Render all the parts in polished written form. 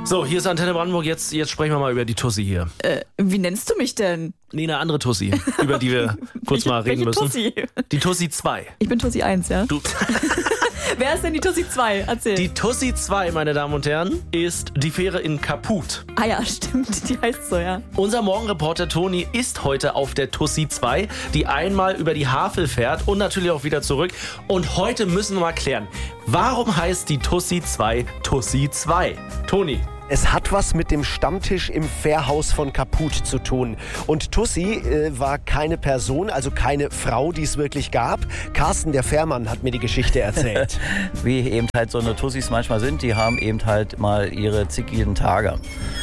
So, hier ist Antenne Brandenburg. Jetzt sprechen wir mal über die Tussi hier. Wie nennst du mich denn? Nee, eine andere Tussi, über die wir kurz mal reden müssen. Tussi? Die Tussi 2. Ich bin Tussi 1, ja? Du. Wer ist denn die Tussi 2? Erzähl. Die Tussi 2, meine Damen und Herren, ist die Fähre in Kaput. Ah ja, stimmt, die heißt so, ja. Unser Morgenreporter Toni ist heute auf der Tussi 2, die einmal über die Havel fährt und natürlich auch wieder zurück. Und heute müssen wir mal klären, warum heißt die Tussi 2 Tussi 2? Toni. Es hat was mit dem Stammtisch im Fährhaus von Kaput zu tun. Und Tussi war keine Person, also keine Frau, die es wirklich gab. Carsten, der Fährmann, hat mir die Geschichte erzählt. Wie eben halt so eine Tussis manchmal sind, die haben eben halt mal ihre zickigen Tage.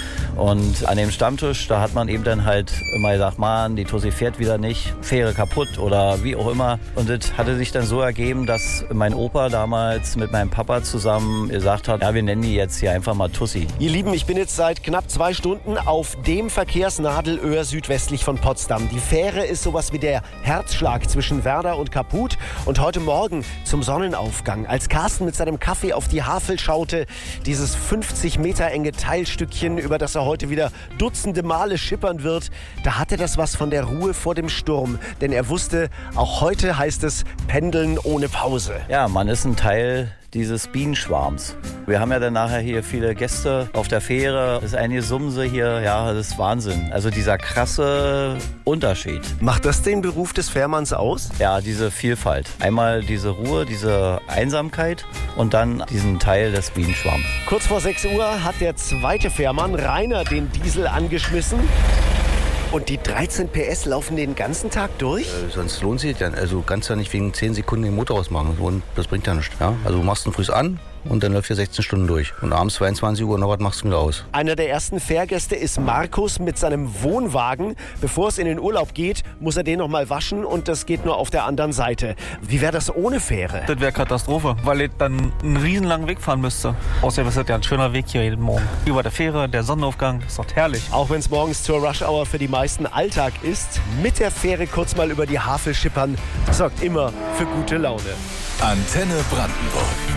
Und an dem Stammtisch, da hat man eben dann halt immer gesagt, Mann, die Tussi fährt wieder nicht, Fähre kaputt oder wie auch immer. Und das hatte sich dann so ergeben, dass mein Opa damals mit meinem Papa zusammen gesagt hat, ja, wir nennen die jetzt hier einfach mal Tussi. Ihr Lieben, ich bin jetzt seit knapp 2 Stunden auf dem Verkehrsnadelöhr südwestlich von Potsdam. Die Fähre ist sowas wie der Herzschlag zwischen Werder und Kaput. Und heute Morgen zum Sonnenaufgang, als Carsten mit seinem Kaffee auf die Havel schaute, dieses 50 Meter enge Teilstückchen, über das er heute wieder dutzende Male schippern wird, da hatte das was von der Ruhe vor dem Sturm. Denn er wusste, auch heute heißt es Pendeln ohne Pause. Ja, man ist ein Teil dieses Bienenschwarms. Wir haben ja dann nachher hier viele Gäste auf der Fähre. Das ist eine Sumse hier, ja, das ist Wahnsinn. Also dieser krasse Unterschied. Macht das den Beruf des Fährmanns aus? Ja, diese Vielfalt. Einmal diese Ruhe, diese Einsamkeit und dann diesen Teil des Bienenschwarms. Kurz vor 6 Uhr hat der zweite Fährmann, Rainer, den Diesel angeschmissen. Und die 13 PS laufen den ganzen Tag durch? Sonst lohnt sich ja. Also du kannst ja nicht wegen 10 Sekunden den Motor ausmachen. Und das bringt ja nichts. Ja? Also du machst ihn früh an und dann läuft er 16 Stunden durch. Und abends 22 Uhr noch was machst du wieder aus. Einer der ersten Fährgäste ist Markus mit seinem Wohnwagen. Bevor es in den Urlaub geht, muss er den noch mal waschen und das geht nur auf der anderen Seite. Wie wäre das ohne Fähre? Das wäre Katastrophe, weil ich dann einen riesenlangen Weg fahren müsste. Außerdem ist das ja ein schöner Weg hier jeden Morgen. Über der Fähre, der Sonnenaufgang, ist doch herrlich. Auch wenn es morgens zur Rush-Hour für die meisten Alltag ist, mit der Fähre kurz mal über die Havel schippern, sorgt immer für gute Laune. Antenne Brandenburg.